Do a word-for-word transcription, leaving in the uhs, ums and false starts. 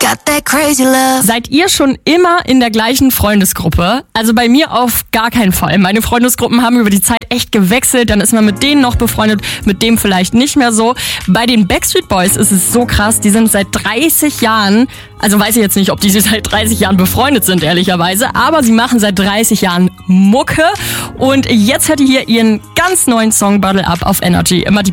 got that crazy love. Seid ihr schon immer in der gleichen Freundesgruppe? Also bei mir auf gar keinen Fall. Meine Freundesgruppen haben über die Zeit echt gewechselt. Dann ist man mit denen noch befreundet, mit dem vielleicht nicht mehr so. Bei den Backstreet Boys ist es so krass. Die sind seit dreißig Jahren, also weiß ich jetzt nicht, ob die seit dreißig Jahren befreundet sind, ehrlicherweise. Aber sie machen seit dreißig Jahren Mucke. Und jetzt hört ihr hier ihren ganz neuen Song Bottle Up auf Energy. Immer die